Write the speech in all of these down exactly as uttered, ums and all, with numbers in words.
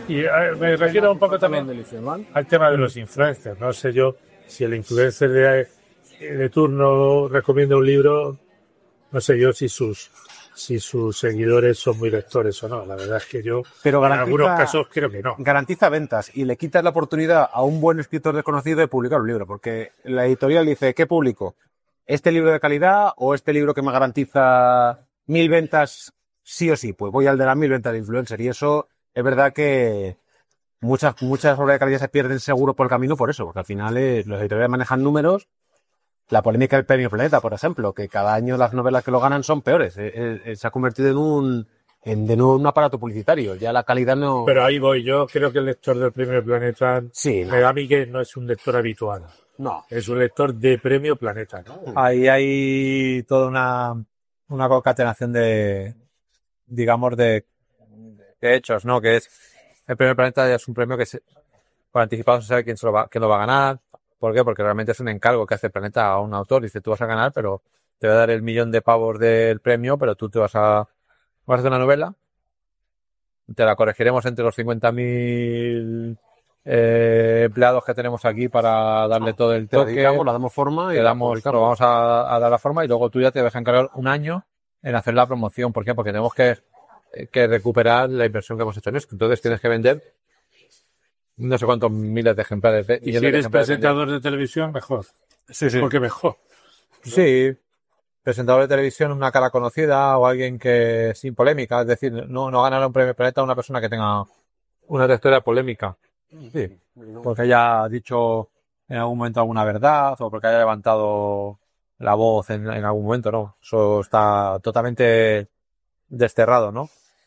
Y eh, me refiero un poco también ¿vale? al tema de los influencers. No sé yo si el influencer de, de turno recomienda un libro, no sé yo si sus si sus seguidores son muy lectores o no. La verdad es que yo Pero en algunos casos creo que no. Garantiza ventas y le quitas la oportunidad a un buen escritor desconocido de publicar un libro, porque la editorial dice, ¿qué publico? ¿Este libro de calidad o este libro que me garantiza mil ventas sí o sí? Pues voy al de las mil ventas de influencer, y eso es verdad que muchas muchas obras de calidad se pierden seguro por el camino por eso, porque al final eh, los editoriales manejan números. La polémica del Premio Planeta, por ejemplo, que cada año las novelas que lo ganan son peores. Eh, eh, se ha convertido en un en de nuevo un aparato publicitario. Ya la calidad no... Pero ahí voy. Yo creo que el lector del Premio Planeta Sí, no. me da a mí que no es un lector habitual. No. Es un lector de Premio Planeta, ¿no? Ahí hay toda una, una concatenación de, digamos, de, de hechos, ¿no? Que es, el Premio Planeta ya es un premio que se, por anticipado se sabe quién, se lo va, quién lo va a ganar. ¿Por qué? Porque realmente es un encargo que hace el Planeta a un autor. Dice, tú vas a ganar, pero te voy a dar el millón de pavos del premio, pero tú te vas a, vas a hacer una novela, te la corregiremos entre los cincuenta mil eh, empleados que tenemos aquí para darle todo el toque. Dedicamos, la damos forma y le damos, claro, vamos a, a dar la forma y luego tú ya te vas a encargar un año en hacer la promoción. ¿Por qué? Porque tenemos que, que recuperar la inversión que hemos hecho en esto. Entonces tienes que vender no sé cuántos miles de ejemplares. De, y si eres presentador de televisión, mejor. Sí, sí. Porque mejor. ¿No? Sí. Presentador de televisión, una cara conocida o alguien que sin polémica, es decir, no, no ganará un premio Planeta una persona que tenga una trayectoria polémica. Sí, porque haya dicho en algún momento alguna verdad o porque haya levantado la voz en, en algún momento, ¿no? Eso está totalmente desterrado, ¿no?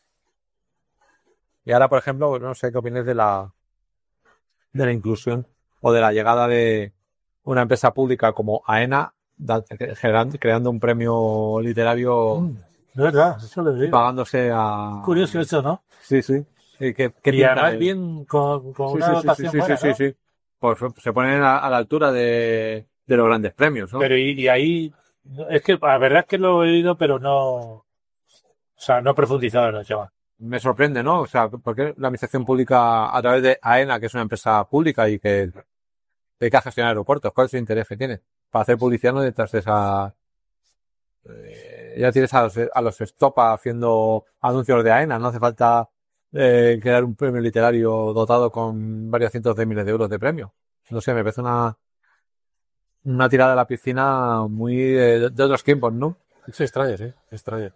Y ahora, por ejemplo, no sé qué opinas de la de la inclusión o de la llegada de una empresa pública como AENA generando, creando un premio literario. Mm, de verdad, eso lo he oído. Pagándose a... Curioso eso, ¿no? Sí, sí. ¿Y, qué, qué y además el... bien con, con sí, una sí, dotación sí, sí, buena, sí, ¿no? sí, sí. Pues se ponen a, a la altura de, de los grandes premios, ¿no? Pero y, y ahí, es que la verdad es que lo he oído, pero no, o sea, no he profundizado en el tema. Me sorprende, ¿no? O sea, porque la administración pública a través de AENA, que es una empresa pública y que dedica a gestionar aeropuertos, ¿cuál es el interés que tiene? Para hacer publicidad no detrás de esa... Eh, ya tienes a los, a los Estopa haciendo anuncios de AENA, no hace falta eh, crear un premio literario dotado con varios cientos de miles de euros de premio. No sé, me parece una una tirada a la piscina muy de, de otros tiempos, ¿no? Es extraño, sí, extraño.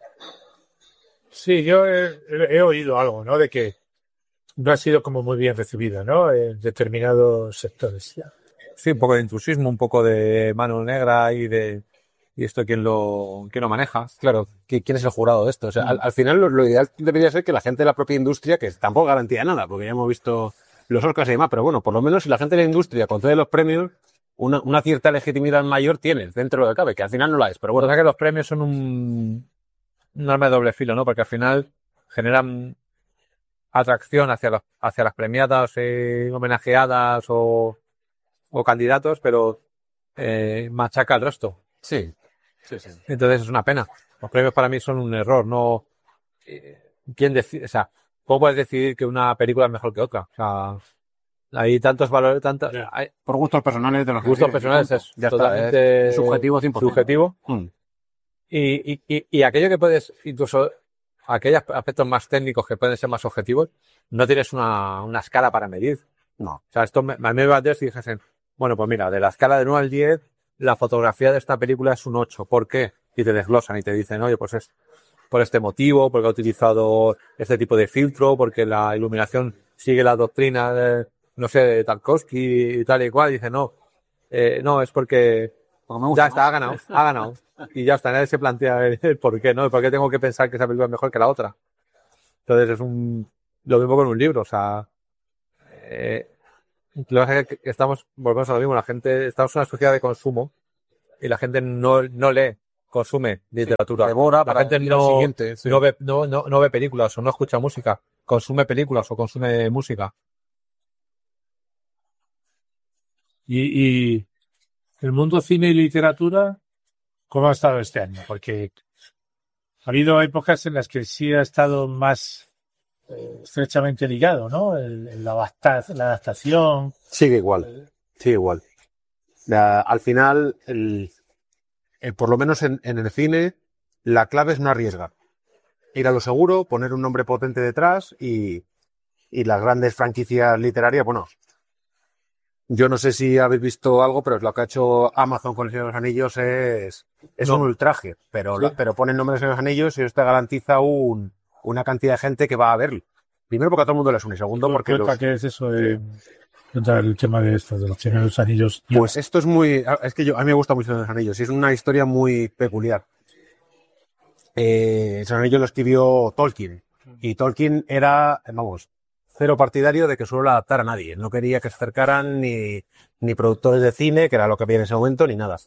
Sí, yo he, he oído algo, ¿no? De que no ha sido como muy bien recibida, ¿no? En determinados sectores. Ya. Sí, un poco de intrusismo, un poco de mano negra y de... ¿Y esto quién lo, quién lo maneja? Claro, ¿quién es el jurado de esto? O sea, mm. al, al final lo, lo ideal debería ser que la gente de la propia industria, que tampoco garantía nada, porque ya hemos visto los Oscars y demás, pero bueno, por lo menos si la gente de la industria concede los premios, una, una cierta legitimidad mayor tienes dentro de lo que cabe, que al final no la es, pero bueno. O sea que los premios son un, un arma de doble filo, ¿no? Porque al final generan atracción hacia, los, hacia las premiadas, eh, homenajeadas o, o candidatos, pero eh, machaca al resto. Sí. Sí, sí. Entonces es una pena. Los premios para mí son un error, no... ¿Quién decide? O sea, ¿cómo puedes decidir que una película es mejor que otra? O sea, hay tantos valores, tantas... Yeah. Hay... Por gustos personales de los gustos que personales es ya totalmente está, es subjetivo cien por ciento. Subjetivo. Mm. Y, y, y, y aquello que puedes, incluso aquellos aspectos más técnicos que pueden ser más objetivos, no tienes una, una escala para medir. No. O sea, esto me, a mí me va a decir si dijesen, bueno, pues mira, de la escala de uno al diez, la fotografía de esta película es un ocho. ¿Por qué? Y te desglosan y te dicen, oye, pues es por este motivo, porque ha utilizado este tipo de filtro, porque la iluminación sigue la doctrina de, no sé, de Tarkovsky y tal y cual. Y dice, no, eh, no, es porque ya está, ha ganado, ha ganado. Y ya está, nadie se plantea el, el por qué, ¿no? ¿Por qué tengo que pensar que esa película es mejor que la otra? Entonces es un, lo mismo con un libro, o sea, eh, lo que es que estamos, volvemos a lo mismo, la gente, estamos en una sociedad de consumo y la gente no, no lee, consume literatura. Sí, devora, la gente no, siguiente, sí. no, ve, no, no, no ve películas o no escucha música, consume películas o consume música. Y, y el mundo cine y literatura, ¿cómo ha estado este año? Porque ha habido épocas en las que sí ha estado más eh, estrechamente ligado, ¿no? El, el, la, adapta, la adaptación. Sigue igual, sigue igual. La, al final, el, el, por lo menos en, en el cine, la clave es no arriesgar. Ir a lo seguro, poner un nombre potente detrás y, y las grandes franquicias literarias, bueno, yo no sé si habéis visto algo, pero lo que ha hecho Amazon con el Señor de los Anillos es, es no. un ultraje, pero, sí. pero pone el nombre del Señor de los Anillos y eso te garantiza un, una cantidad de gente que va a verlo. Primero porque a todo el mundo le suena y segundo porque... Los... ¿Qué es eso de... el tema de esto, de los Señor de los Anillos? Pues esto es muy... Es que yo, a mí me gusta mucho los Anillos y es una historia muy peculiar. Eh, el Señor de los Anillos lo escribió Tolkien y Tolkien era, vamos... cero partidario de que suelo adaptar a nadie. No quería que se acercaran ni, ni productores de cine, que era lo que había en ese momento, ni nada.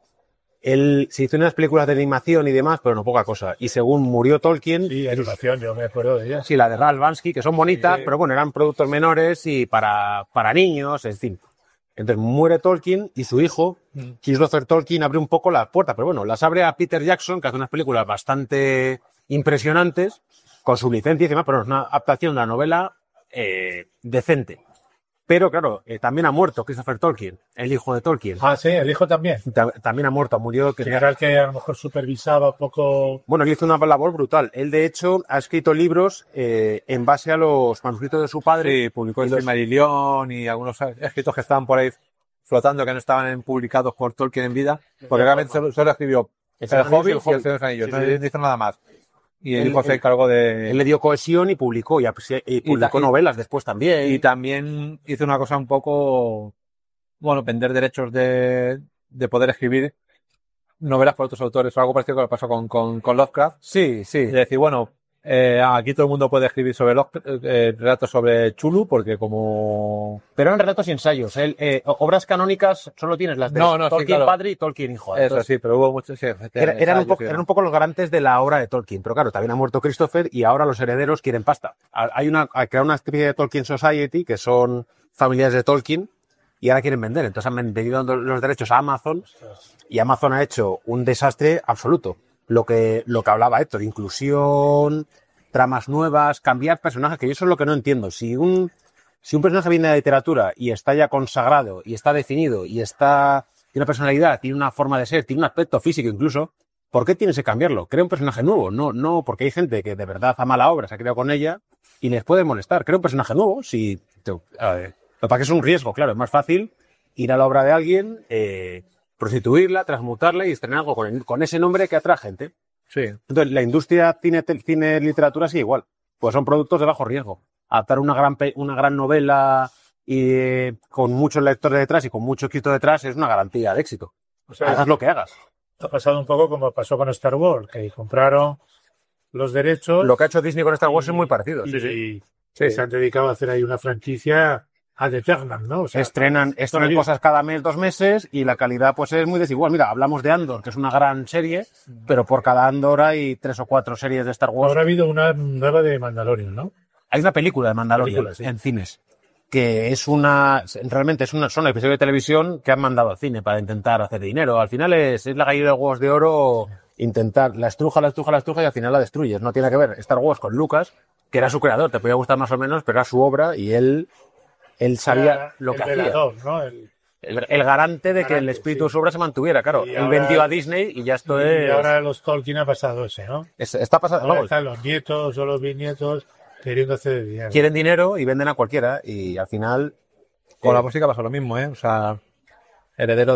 Él se hizo unas películas de animación y demás, pero no poca cosa. Y según murió Tolkien... Sí, animación, yo me acuerdo de ella. Sí, la de Ralph Bansky, que son bonitas, sí. Pero bueno, eran productos menores y para, para niños, en fin. Entonces muere Tolkien y su hijo, mm. Christopher Tolkien, abre un poco las puertas. Pero bueno, las abre a Peter Jackson, que hace unas películas bastante impresionantes, con su licencia y demás, pero es una adaptación de la novela... Eh, decente. Pero claro, eh, también ha muerto Christopher Tolkien, el hijo de Tolkien. Ah, sí, el hijo también. Ta- también ha muerto, murió. Que era el que a lo mejor supervisaba un poco. Bueno, él hizo una labor brutal. Él, de hecho, ha escrito libros eh, en base a los manuscritos de su padre. Sí, publicó el Silmarillion y algunos escritos que estaban por ahí flotando, que no estaban publicados por Tolkien en vida, porque realmente solo, solo escribió El, el Hobbit y El Señor de los Anillos, sí, sí. No hizo nada más. Y el hijo se encargó de... Él le dio cohesión y publicó, y, y publicó y, novelas después también. Y también hizo una cosa un poco... Bueno, vender derechos de, de poder escribir novelas por otros autores, o algo parecido que lo pasó con, con, con Lovecraft. Sí, sí. Es decir, bueno, eh, aquí todo el mundo puede escribir sobre Lovecraft, eh, relatos sobre Chulu, porque como... Pero eran relatos y ensayos. El, eh, obras canónicas solo tienes las de no, no, Tolkien sí, claro. Padre y Tolkien Hijo. Eso Entonces, sí, pero hubo muchos... Sí, era, eran, un poco, eran un poco los garantes de la obra de Tolkien. Pero claro, también ha muerto Christopher y ahora los herederos quieren pasta. Hay una, ha creado una especie de Tolkien Society, que son familiares de Tolkien, y ahora quieren vender. Entonces han vendido los derechos a Amazon y Amazon ha hecho un desastre absoluto. Lo que, lo que hablaba Héctor, inclusión, tramas nuevas, cambiar personajes, que yo eso es lo que no entiendo. Si un, si un personaje viene de la literatura y está ya consagrado y está definido y está, tiene una personalidad, tiene una forma de ser, tiene un aspecto físico incluso, ¿por qué tienes que cambiarlo? Crea un personaje nuevo. No, no, porque hay gente que de verdad ama la obra, se ha creado con ella y les puede molestar. Crea un personaje nuevo. Si, a ver, lo para que es un riesgo, claro, es más fácil ir a la obra de alguien, eh, prostituirla, transmutarla y estrenar algo con, el, con ese nombre que atrae gente. Sí. Entonces, la industria cine, cine literatura sí igual. Pues son productos de bajo riesgo. Adaptar una gran, una gran novela y eh, con muchos lectores detrás y con mucho escrito detrás es una garantía de éxito. O sea, hagas lo que hagas. Ha pasado un poco como pasó con Star Wars, que compraron los derechos. Lo que ha hecho Disney con Star Wars y, es muy parecido. Y, sí, sí. Y, sí. y se han dedicado a hacer ahí una franquicia ad eternam, ¿no? O sea, estrenan estrenan cosas cada mes, dos meses y la calidad pues es muy desigual. Mira, hablamos de Andor, que es una gran serie, pero por cada Andor hay tres o cuatro series de Star Wars. Ahora ha habido una nueva de Mandalorian, ¿no? Hay una película de Mandalorian película, sí. en cines, que es una, realmente es una, son episodios de televisión que han mandado al cine para intentar hacer dinero. Al final es, es la gallina de huevos de oro, intentar, la estruja, la estruja, la estruja y al final la destruyes. No tiene que ver Star Wars con Lucas, que era su creador, te podía gustar más o menos, pero era su obra y él... Él sabía Era lo que el velador, hacía. ¿no? El, el, el garante de que el espíritu sí. de su obra se mantuviera, claro. Y él ahora, vendió a Disney y ya esto y es... Y ahora los Tolkien ha pasado ese, ¿no? Es, está pasando. Ahora están los nietos o los bisnietos queriendo hacer dinero. Quieren dinero y venden a cualquiera y al final... Con eh, la música pasa lo mismo, ¿eh? O sea, herederos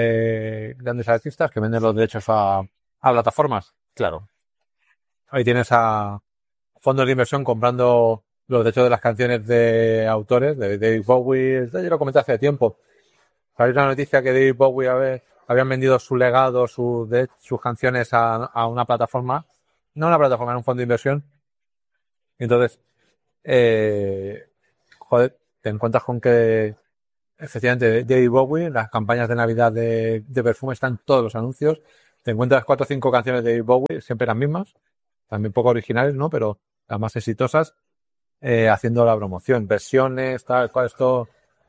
de grandes artistas que venden los derechos a, a plataformas. Claro. Ahí tienes a fondos de inversión comprando... los derechos de las canciones de autores, de David Bowie, esto yo lo comenté hace tiempo. Hay una noticia que David Bowie había, habían vendido su legado, su, de, sus canciones a, a una plataforma, no una plataforma, era un fondo de inversión. Y entonces, eh, joder, te encuentras con que efectivamente David Bowie, en las campañas de Navidad de, de perfume están todos los anuncios, te encuentras cuatro o cinco canciones de David Bowie, siempre las mismas, también poco originales, ¿no? Pero las más exitosas. Eh, haciendo la promoción, versiones, tal cual, esto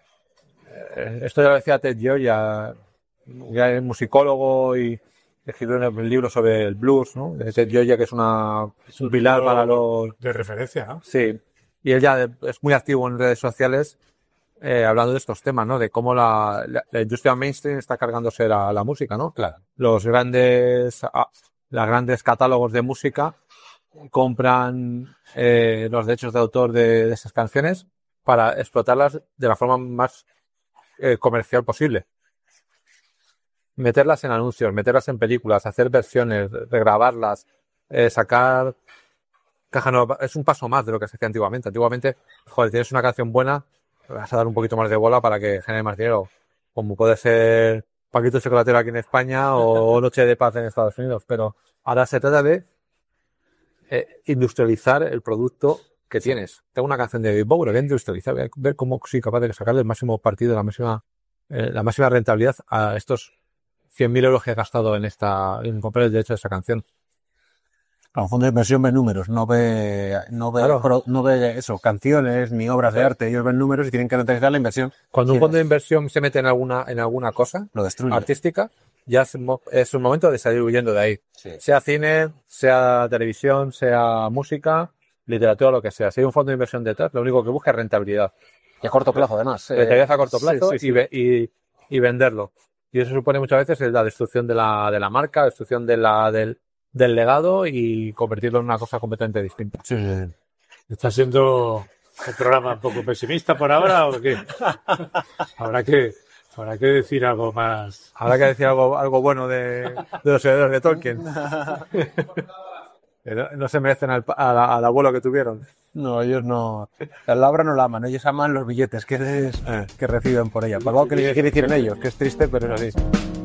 eh, esto ya lo decía Ted Gioia, ya es musicólogo y escribió un libro sobre el blues, ¿no? De Ted Gioia, que es una es un pilar para los... de referencia, ¿no? Sí, y él ya es muy activo en redes sociales eh, hablando de estos temas, ¿no? De cómo la, la, la industria mainstream está cargándose la, la música, ¿no? Claro. Los grandes, ah, los grandes catálogos de música compran eh, los derechos de autor de, de esas canciones para explotarlas de la forma más eh, comercial posible. Meterlas en anuncios, meterlas en películas, hacer versiones, regrabarlas, eh, sacar caja nueva. Es un paso más de lo que se hacía antiguamente. Antiguamente, joder, tienes una canción buena, vas a dar un poquito más de bola para que genere más dinero. Como puede ser Paquito Chocolatero aquí en España o Noche de Paz en Estados Unidos. Pero ahora se trata de eh, industrializar el producto que tienes. Tengo una canción de David Bowie, voy a industrializar, voy a ver cómo soy capaz de sacarle el máximo partido, la máxima, eh, la máxima rentabilidad a estos cien mil euros que he gastado en esta, en comprar el derecho de esa canción. A un fondo de inversión ve números, no ve, no ve, Claro. pro, no ve eso, canciones ni obras de arte. Ellos ven números y tienen que rentabilizar la inversión. Cuando un Sí, fondo de inversión se mete en alguna, en alguna cosa lo destruye. artística, ya es, mo- es un momento de salir huyendo de ahí. Sí. Sea cine, sea televisión, sea música, literatura, lo que sea. Si hay un fondo de inversión detrás, lo único que busca es rentabilidad. Y a corto plazo, además. eh, Rentabilidad a corto sí, plazo sí, sí. Y, ve- y, y venderlo. Y eso supone muchas veces la destrucción de la, de la marca, la destrucción de la, del, del legado y convertirlo en una cosa completamente distinta. Sí, sí, sí. ¿Está siendo un programa un poco pesimista por ahora o qué? Habrá que, habrá que decir algo más. Habrá que decir algo, algo bueno de, de los seguidores de Tolkien. Que no, no se merecen al, al, al abuelo que tuvieron. No, ellos no. La obra no la aman, ellos aman los billetes que, les, que reciben por ella. Para algo que les quiere decir en ellos, que es triste, pero es así.